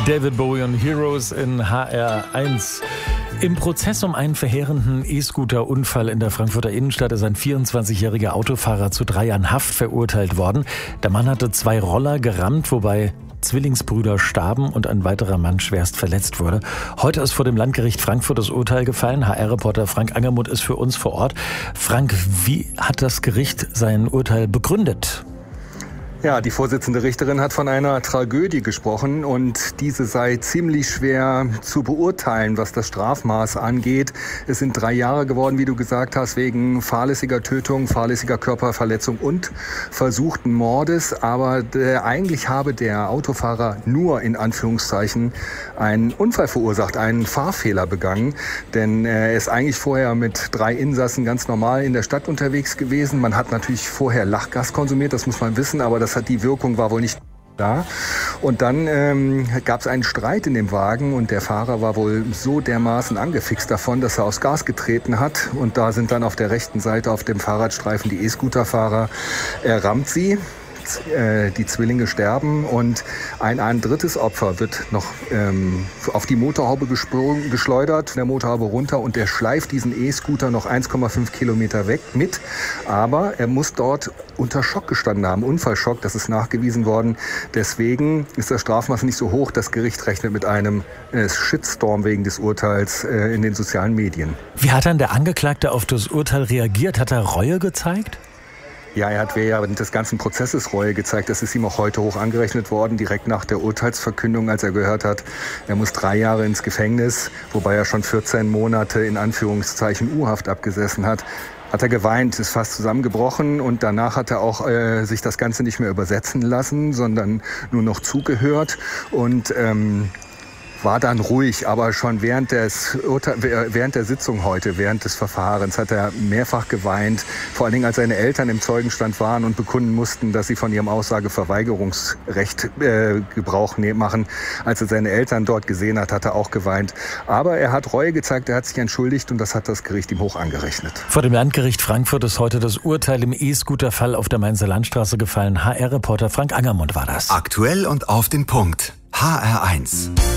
David Bowie und Heroes in HR1. Im Prozess um einen verheerenden E-Scooter-Unfall in der Frankfurter Innenstadt ist ein 24-jähriger Autofahrer zu 3 Jahren Haft verurteilt worden. Der Mann hatte 2 Roller gerammt, wobei Zwillingsbrüder starben und ein weiterer Mann schwerst verletzt wurde. Heute ist vor dem Landgericht Frankfurt das Urteil gefallen. HR-Reporter Frank Angermund ist für uns vor Ort. Frank, wie hat das Gericht sein Urteil begründet? Ja, die Vorsitzende Richterin hat von einer Tragödie gesprochen und diese sei ziemlich schwer zu beurteilen, was das Strafmaß angeht. Es sind 3 Jahre geworden, wie du gesagt hast, wegen fahrlässiger Tötung, fahrlässiger Körperverletzung und versuchten Mordes. Aber eigentlich habe der Autofahrer nur in Anführungszeichen einen Unfall verursacht, einen Fahrfehler begangen. Denn er ist eigentlich vorher mit 3 Insassen ganz normal in der Stadt unterwegs gewesen. Man hat natürlich vorher Lachgas konsumiert, das muss man wissen, aber die Wirkung war wohl nicht da. Und dann gab es einen Streit in dem Wagen und der Fahrer war wohl so dermaßen angefixt davon, dass er aufs Gas getreten hat. Und da sind dann auf der rechten Seite auf dem Fahrradstreifen die E-Scooter-Fahrer. Er rammt sie. Die Zwillinge sterben und ein drittes Opfer wird noch auf die Motorhaube geschleudert, von der Motorhaube runter und der schleift diesen E-Scooter noch 1,5 Kilometer weg mit. Aber er muss dort unter Schock gestanden haben, Unfallschock, das ist nachgewiesen worden. Deswegen ist das Strafmaß nicht so hoch. Das Gericht rechnet mit einem Shitstorm wegen des Urteils in den sozialen Medien. Wie hat dann der Angeklagte auf das Urteil reagiert? Hat er Reue gezeigt? Ja, er hat während des ganzen Prozesses Reue gezeigt. Das ist ihm auch heute hoch angerechnet worden, direkt nach der Urteilsverkündung, als er gehört hat, er muss 3 Jahre ins Gefängnis, wobei er schon 14 Monate in Anführungszeichen U-Haft abgesessen hat. Hat er geweint, ist fast zusammengebrochen und danach hat er auch sich das Ganze nicht mehr übersetzen lassen, sondern nur noch zugehört und war dann ruhig, aber schon während der Sitzung heute, während des Verfahrens, hat er mehrfach geweint. Vor allen Dingen, als seine Eltern im Zeugenstand waren und bekunden mussten, dass sie von ihrem Aussageverweigerungsrecht Gebrauch machen. Als er seine Eltern dort gesehen hat, hat er auch geweint. Aber er hat Reue gezeigt, er hat sich entschuldigt und das hat das Gericht ihm hoch angerechnet. Vor dem Landgericht Frankfurt ist heute das Urteil im E-Scooter-Fall auf der Mainzer Landstraße gefallen. HR-Reporter Frank Angermund war das. Aktuell und auf den Punkt. HR1.